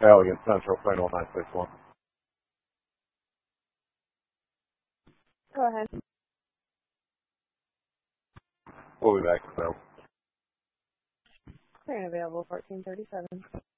Allegan Central, plane 1961. Go ahead. We'll be back, so. Train available 1437.